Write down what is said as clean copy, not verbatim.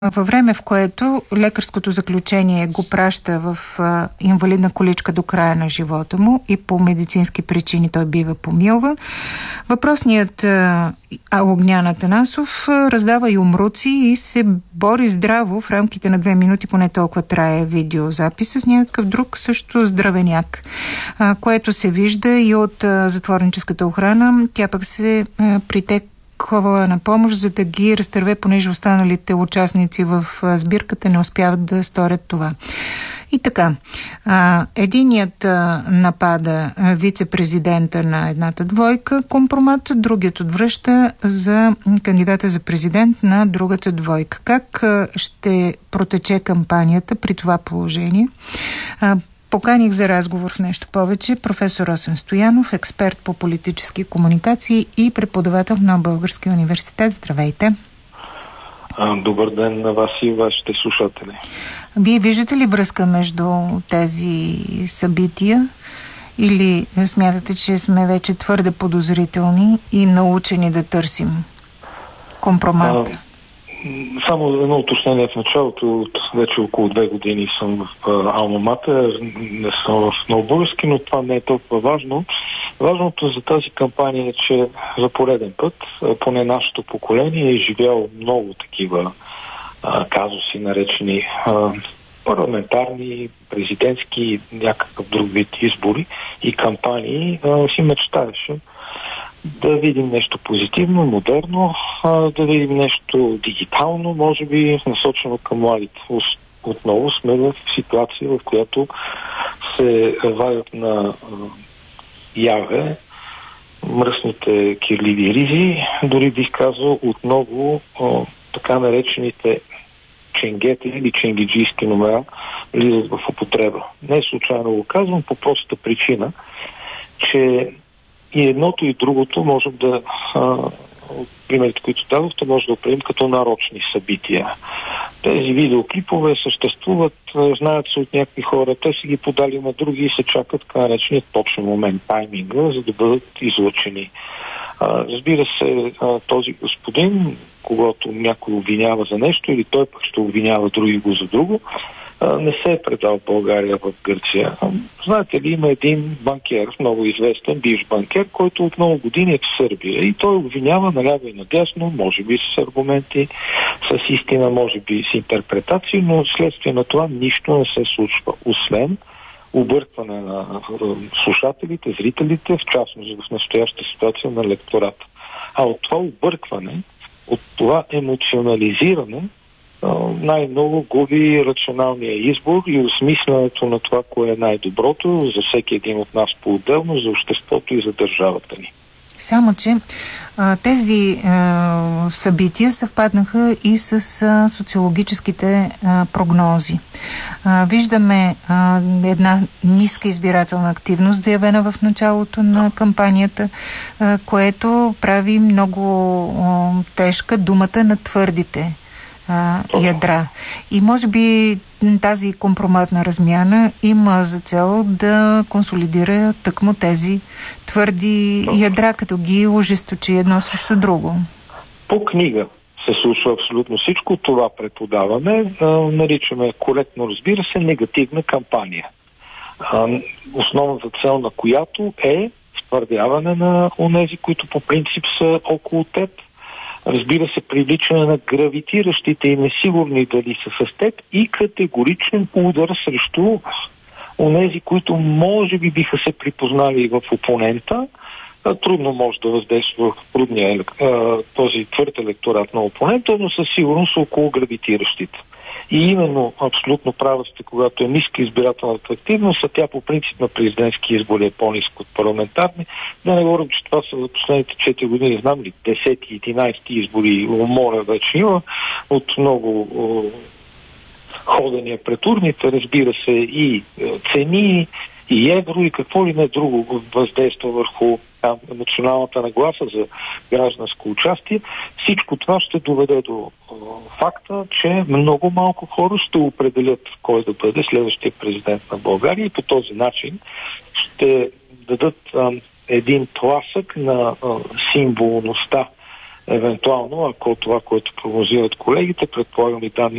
Във време, в което лекарското заключение го праща в инвалидна количка до края на живота му и по медицински причини той бива помилван, въпросният Огнян Атанасов раздава юмруци и се бори здраво в рамките на 2 минути, поне толкова трае видеозаписа, с някакъв друг също здравеняк, което се вижда и от затворническата охрана. Тя пък се притека на помощ, за да ги разтърве, понеже останалите участници в сбирката не успяват да сторят това. И така, единият напада вице-президента на едната двойка компромат, другият отвръща за кандидата за президент на другата двойка. Как ще протече кампанията при това положение? Поканих за разговор в нещо повече професор Росен Стоянов, експерт по политически комуникации и преподавател на Българския университет. Здравейте! Добър ден на вас и вашите слушатели. Вие виждате ли връзка между тези събития или смятате, че сме вече твърде подозрителни и научени да търсим компромат? Само едно уточнение в началото. От вече около 2 години съм в Алма Матер, не съм в Новобурски, но това не е толкова важно. Важното за тази кампания е, че за пореден път, поне нашето поколение, е изживяло много такива казуси, наречени парламентарни, президентски, някакъв друг вид избори и кампании. Си мечтаеше да видим нещо позитивно, модерно, да видим нещо дигитално, може би насочено към младите. Отново сме в ситуация, в която се вадят на яве мръсните кирливи ризи, дори бих казал отново така наречените ченгети или ченгиджийски номера влизат в употреба. Не случайно го казвам по простата причина, че и едното и другото можем да, от примерите, които дадохте, може да определим като нарочни събития. Тези видеоклипове съществуват, знаят се от някакви хора, те си ги подали на други и се чакат така нареченият точен момент, тайминга, за да бъдат излъчени. Разбира се, този господин, когато някой обвинява за нещо или той пък ще обвинява други го за друго, не се е предал в България, в Гърция. Знаете ли, има един банкер, много известен, бивш банкер, който от много години е в Сърбия и той обвинява наляво и надясно, може би с аргументи, с истина, може би с интерпретации, но следствие на това нищо не се случва, освен объркване на слушателите, зрителите, в частност в настоящата ситуация на електората. А от това объркване, от това емоционализиране, най-много губи рационалния избор и осмислянето на това, кое е най-доброто за всеки един от нас по-отделно, за обществото и за държавата ни. Само, че тези събития съвпаднаха и с социологическите прогнози. Виждаме една ниска избирателна активност, заявена в началото на кампанията, което прави много тежка думата на твърдите ядра. И може би тази компроматна размяна има за цел да консолидира тъкмо тези твърди ядра, като ги ожесточи едно срещу друго. По книга се случва абсолютно всичко. Това преподаваме. Наричаме коректно, разбира се, негативна кампания. Основната цел на която е втвърдяване на онези, които по принцип са около теб. Разбира се, привличане на гравитиращите и несигурни дали са с теб и категоричен удар срещу онези, които може би биха се припознали в опонента. Трудно може да въздейства в този твърд електорат на опонента, но със сигурност около гравитиращите. И именно абсолютно права сте, когато е ниска избирателната активност, а тя по принцип на президентски избори е по-ниска от парламентарни. Да не говорим, че това са за последните 4 години, знам ли, 10-11 избори, умора вече има, от много ходения пред урните, разбира се, и цени, и евро, и какво ли не друго въздейства върху емоционалната нагласа за гражданско участие. Всичко това ще доведе до факта, че много малко хора ще определят кой да бъде следващия президент на България и по този начин ще дадат един тласък на символността. Евентуално, ако това, което прогнозират колегите, предполагам и данни